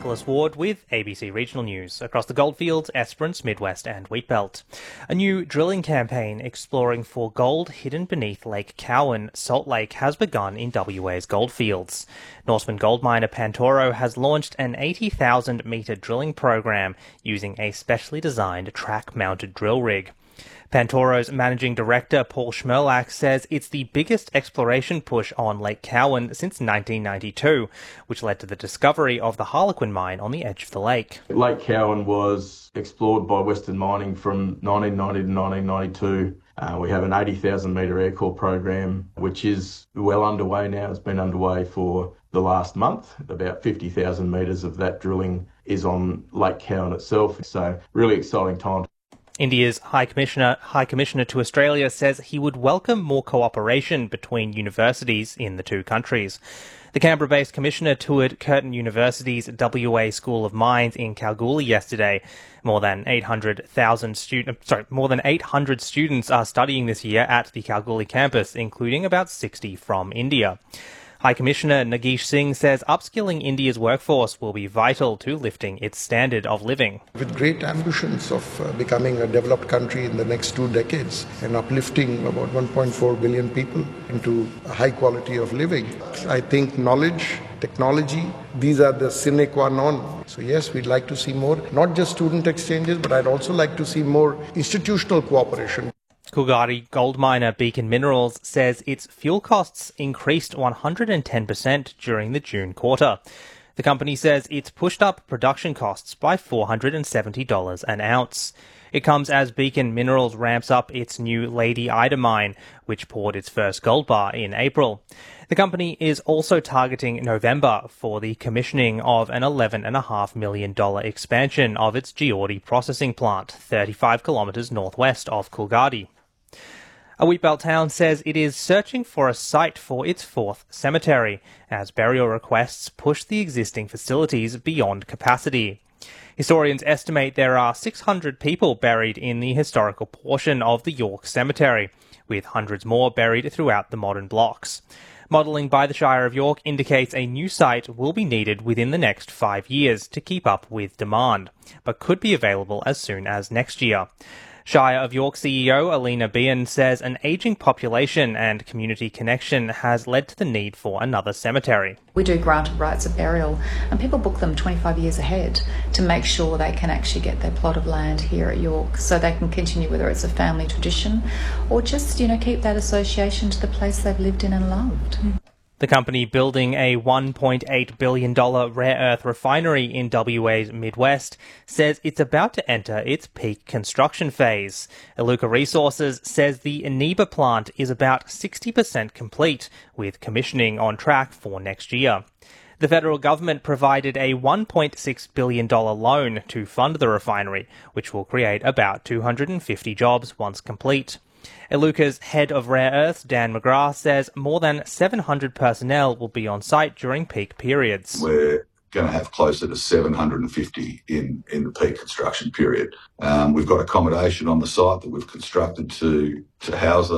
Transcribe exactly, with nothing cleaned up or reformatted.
Nicholas Ward with A B C Regional News. Across the Goldfields, Esperance, Midwest and Wheatbelt. A new drilling campaign exploring for gold hidden beneath Lake Cowan, Salt Lake, has begun in W A's goldfields. Norseman gold miner Pantoro has launched an eighty thousand metre drilling program using a specially designed track-mounted drill rig. Pantoro's managing director, Paul Schmerlach, says it's the biggest exploration push on Lake Cowan since nineteen ninety-two, which led to the discovery of the Harlequin mine on the edge of the lake. Lake Cowan was explored by Western Mining from nineteen ninety to nineteen ninety-two. Uh, we have an eighty thousand metre air core program, which is well underway now. It's been underway for the last month. About fifty thousand metres of that drilling is on Lake Cowan itself. So really exciting time. India's High Commissioner, High Commissioner to Australia says he would welcome more cooperation between universities in the two countries. The Canberra-based commissioner toured Curtin University's W A School of Mines in Kalgoorlie yesterday. More than eight hundred thousand students, sorry, more than eight hundred students are studying this year at the Kalgoorlie campus, including about sixty from India. High Commissioner Nageesh Singh says upskilling India's workforce will be vital to lifting its standard of living. With great ambitions of uh, becoming a developed country in the next two decades and uplifting about one point four billion people into a high quality of living, I think knowledge, technology, these are the sine qua non. So yes, we'd like to see more, not just student exchanges, but I'd also like to see more institutional cooperation. Coolgardie gold miner Beacon Minerals says its fuel costs increased one hundred ten percent during the June quarter. The company says it's pushed up production costs by four hundred seventy dollars an ounce. It comes as Beacon Minerals ramps up its new Lady Ida mine, which poured its first gold bar in April. The company is also targeting November for the commissioning of an eleven point five million dollars expansion of its Geordie processing plant, thirty-five kilometres northwest of Coolgardie. A Wheatbelt town says it is searching for a site for its fourth cemetery, as burial requests push the existing facilities beyond capacity. Historians estimate there are six hundred people buried in the historical portion of the York Cemetery, with hundreds more buried throughout the modern blocks. Modelling by the Shire of York indicates a new site will be needed within the next five years to keep up with demand, but could be available as soon as next year. Shire of York C E O Alina Behan says an ageing population and community connection has led to the need for another cemetery. We do granted rights of burial and people book them twenty-five years ahead to make sure they can actually get their plot of land here at York so they can continue, whether it's a family tradition or just, you know, keep that association to the place they've lived in and loved. The company building a one point eight billion dollars rare earth refinery in W A's Midwest says it's about to enter its peak construction phase. Iluka Resources says the Eniba plant is about sixty percent complete, with commissioning on track for next year. The federal government provided a one point six billion dollars loan to fund the refinery, which will create about two hundred fifty jobs once complete. Iluka's head of rare earths, Dan McGrath, says more than seven hundred personnel will be on site during peak periods. We're going to have closer to seven hundred fifty in, in the peak construction period. Um, we've got accommodation on the site that we've constructed to, to house